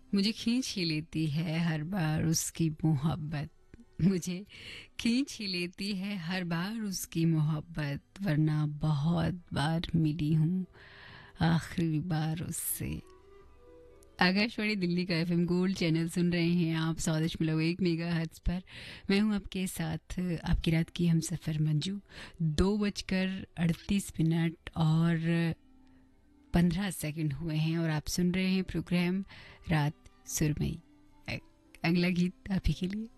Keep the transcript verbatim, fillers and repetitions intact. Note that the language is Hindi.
मुझे खींच ही लेती है हर बार उसकी मोहब्बत, मुझे खींच ही लेती है हर बार उसकी मोहब्बत, वरना बहुत बार मिली हूँ आखिरी बार उससे। आकाशवाणी दिल्ली का एफएम गोल्ड चैनल सुन रहे हैं आप, सौ दशमलव एक मेगा हर्ट्ज पर। मैं हूं आपके साथ आपकी रात की हम सफ़र मंजू। दो बजकर अड़तीस मिनट और पंद्रह सेकंड हुए हैं और आप सुन रहे हैं प्रोग्राम रात सुरमई। अ- अगला गीत आप ही के लिए।